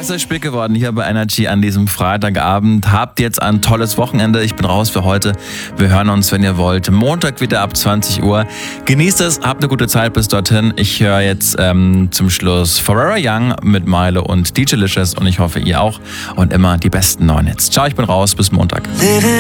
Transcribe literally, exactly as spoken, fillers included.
Besser spät geworden hier bei Energy an diesem Freitagabend. Habt jetzt ein tolles Wochenende. Ich bin raus für heute. Wir hören uns, wenn ihr wollt, Montag wieder ab zwanzig Uhr. Genießt es, habt eine gute Zeit bis dorthin. Ich höre jetzt ähm, zum Schluss Forever Young mit Milo und D J Licious und ich hoffe, ihr auch. Und immer die besten neuen Hits. Ciao, ich bin raus. Bis Montag.